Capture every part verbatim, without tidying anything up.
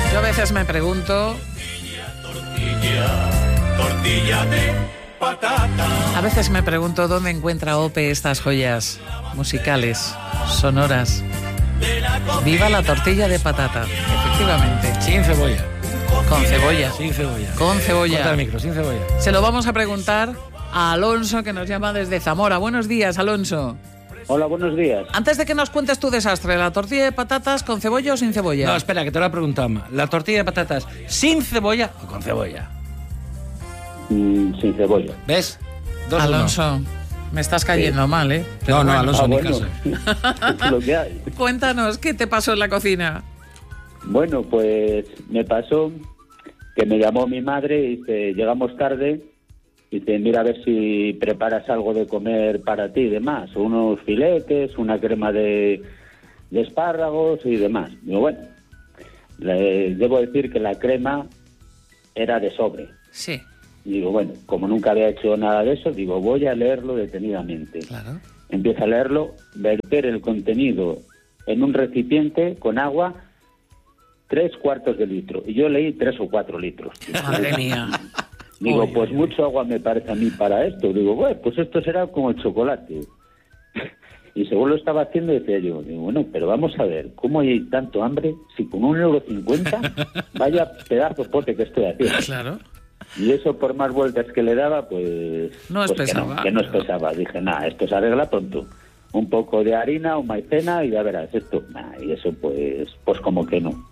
Yo a veces me pregunto... Tortilla, tortilla de patata. A veces me pregunto dónde encuentra Ope estas joyas musicales, sonoras. Viva la tortilla de patata, efectivamente. Sin cebolla. Con cebolla. Sin cebolla. Con cebolla. Corta el micro, sin cebolla. Se lo vamos a preguntar a Alonso, que nos llama desde Zamora. Buenos días, Alonso. Hola, buenos días. Antes de que nos cuentes tu desastre, ¿la tortilla de patatas con cebolla o sin cebolla? No, espera, que te lo he preguntado más. ¿La tortilla de patatas sin cebolla o con cebolla? Mm, sin cebolla. ¿Ves? Dos Alonso, uno. Me estás cayendo sí. mal, ¿eh? Pero no, no, bueno. Alonso, ah, ni bueno. caso. Es lo que hay. Cuéntanos, ¿qué te pasó en la cocina? Bueno, pues me pasó que me llamó mi madre y dice, llegamos tarde, y dice, mira a ver si preparas algo de comer para ti y demás, unos filetes, una crema de, de espárragos y demás. Digo, bueno, le, debo decir que la crema era de sobre. Sí. Y digo, bueno, como nunca había hecho nada de eso, digo, voy a leerlo detenidamente. Claro. Empiezo a leerlo, verter el contenido en un recipiente con agua, tres cuartos de litro. Y yo leí tres o cuatro litros. Madre mía. Digo, Uy, pues uy, mucho agua me parece a mí para esto. Digo, bueno, pues esto será como el chocolate. Y según lo estaba haciendo, decía yo, digo, bueno, pero vamos a ver, ¿cómo hay tanto hambre si con un euro cincuenta, vaya pedazo pote que estoy haciendo? Claro. Y eso, por más vueltas que le daba, pues... No es pues pesaba. Que no, que no es pesaba. Dije, nada, esto se arregla pronto. Un poco de harina o maicena y ya verás esto. Nah, y eso, pues, pues como que no.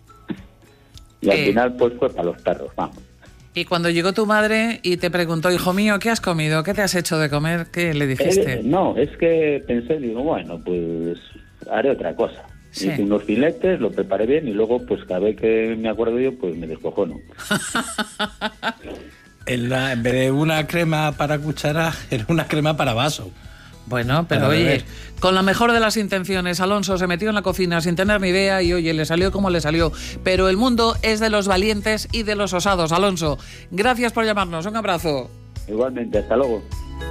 Y al eh. final, pues fue para los perros, vamos. Y cuando llegó tu madre y te preguntó, hijo mío, ¿qué has comido? ¿Qué te has hecho de comer? ¿Qué le dijiste? Eh, no, es que pensé, digo, bueno, pues haré otra cosa. Sí. Hice unos filetes, lo preparé bien y luego, pues cada vez que me acuerdo yo, pues me descojono. En, la, en vez de una crema para cuchara, era una crema para vaso. Bueno, pero Para oye, beber. con la mejor de las intenciones, Alonso se metió en la cocina sin tener ni idea y oye, le salió como le salió. Pero el mundo es de los valientes y de los osados. Alonso, gracias por llamarnos. Un abrazo. Igualmente, hasta luego.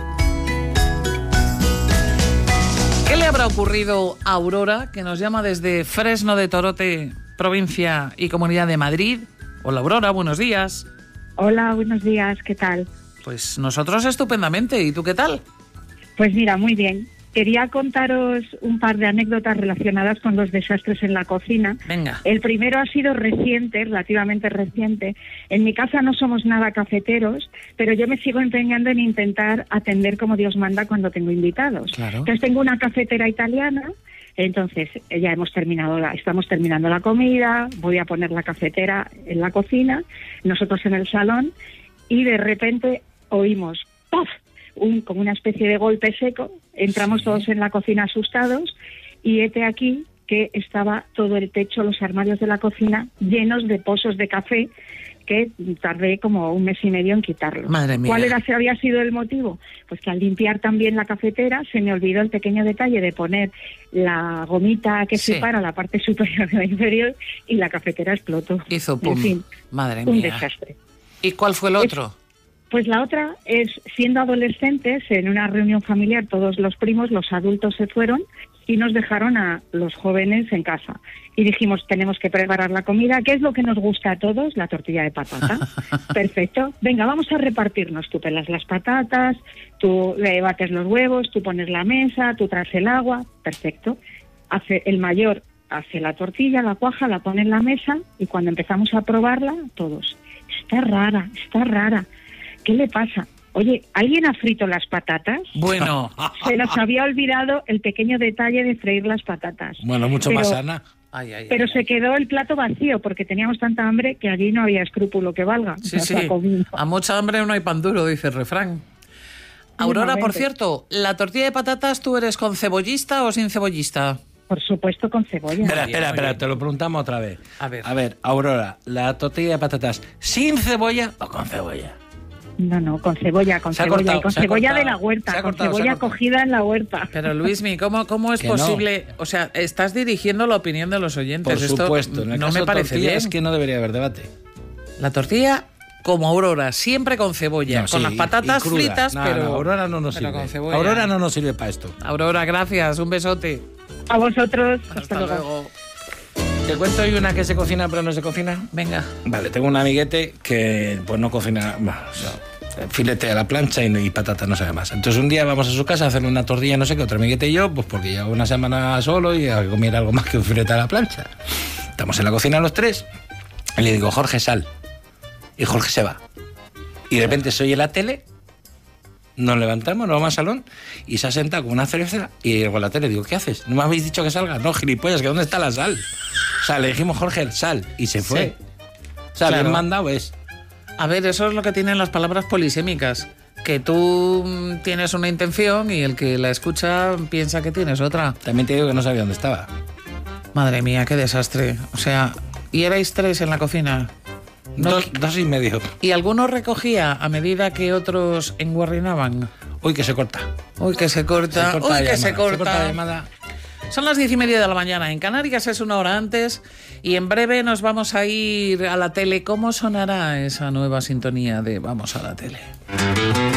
¿Qué le habrá ocurrido a Aurora, que nos llama desde Fresno de Torote, provincia y Comunidad de Madrid? Hola, Aurora, buenos días. Hola, buenos días, ¿qué tal? Pues nosotros estupendamente. ¿Y tú qué tal? Pues mira, muy bien. Quería contaros un par de anécdotas relacionadas con los desastres en la cocina. Venga. El primero ha sido reciente, relativamente reciente. En mi casa no somos nada cafeteros, pero yo me sigo empeñando en intentar atender como Dios manda cuando tengo invitados. Claro. Entonces tengo una cafetera italiana. Entonces, ya hemos terminado la, estamos terminando la comida, voy a poner la cafetera en la cocina, nosotros en el salón, y de repente oímos ¡puf! Un, como una especie de golpe seco, entramos sí. todos en la cocina asustados, y hete aquí que estaba todo el techo, los armarios de la cocina, llenos de pozos de café, que tardé como un mes y medio en quitarlos. Madre mía. ¿Cuál era, si había sido el motivo? Pues que al limpiar también la cafetera se me olvidó el pequeño detalle de poner la gomita que sí. separa la parte superior de la inferior y la cafetera explotó. Hizo pum. En fin, Madre un mía. desastre. ¿Y cuál fue el otro? Es, pues la otra es, siendo adolescentes, en una reunión familiar, todos los primos, los adultos se fueron y nos dejaron a los jóvenes en casa. Y dijimos, tenemos que preparar la comida. ¿Qué es lo que nos gusta a todos? La tortilla de patata. Perfecto. Venga, vamos a repartirnos. Tú pelas las patatas, tú le bates los huevos, tú pones la mesa, tú traes el agua. Perfecto. Hace el mayor hace la tortilla, la cuaja, la pone en la mesa y cuando empezamos a probarla, todos, está rara, está rara. ¿Qué le pasa? Oye, ¿alguien ha frito las patatas? Bueno. Se nos había olvidado el pequeño detalle de freír las patatas. Bueno, mucho pero, más sana. Ay, ay, pero ay, se ay. quedó el plato vacío porque teníamos tanta hambre que allí no había escrúpulo que valga. Sí, Nos sí. la comimos. A mucha hambre no hay pan duro, dice el refrán. Aurora, por Mismamente. cierto, ¿la tortilla de patatas tú eres con cebollista o sin cebollista? Por supuesto, con cebolla. Espera, Oye, espera, espera, oye. te lo preguntamos otra vez. A ver. A ver, Aurora, ¿la tortilla de patatas sin cebolla o con cebolla? No, no, con cebolla, con Se ha cebolla. cortado, y con se ha cebolla cortado, de la se huerta, ha con cortado, se ha cebolla cortado. cogida en la huerta. Pero Luismi, ¿cómo, cómo es Que no. posible? O sea, estás dirigiendo la opinión de los oyentes. Por Esto supuesto, en el no caso me de parece tortilla bien. es que no debería haber debate. La tortilla como Aurora, siempre con cebolla, No, con sí, las patatas y cruda. fritas, No, pero no, Aurora no nos pero sirve. con cebolla. Aurora no nos sirve para esto. Aurora, gracias, un besote. A vosotros, hasta, Hasta luego. luego. ¿Te cuento hoy una que se cocina pero no se cocina? Venga. Vale, tengo un amiguete que pues no cocina, bueno, o sea, filete a la plancha y, y patata, no sabe más. Entonces un día vamos a su casa a hacerle una tortilla, no sé qué, otro amiguete y yo, pues porque llevo una semana solo y a comer algo más que un filete a la plancha. Estamos en la cocina los tres y le digo, Jorge, sal. Y Jorge se va. Y de repente se oye la tele, nos levantamos, nos vamos al salón y se ha sentado con una cerveza y con la tele digo, ¿qué haces? ¿No me habéis dicho que salga? No, gilipollas, ¿que dónde está la sal? O sea, le dijimos, Jorge, sal, y se fue. Sí. O sea, Claro. bien mandado es. A ver, eso es lo que tienen las palabras polisémicas. Que tú mm, tienes una intención y el que la escucha piensa que tienes otra. También te digo que no sabía dónde estaba. Madre mía, qué desastre. O sea, ¿y erais tres en la cocina? No, Dos, dos y medio. ¿Y alguno recogía a medida que otros enguarrinaban? Uy, que se corta. Uy, que se corta. Se corta Uy, la que se llamada, corta. la llamada. Son las diez y media de la mañana. En Canarias es una hora antes y en breve nos vamos a ir a la tele. ¿Cómo sonará esa nueva sintonía de Vamos a la tele?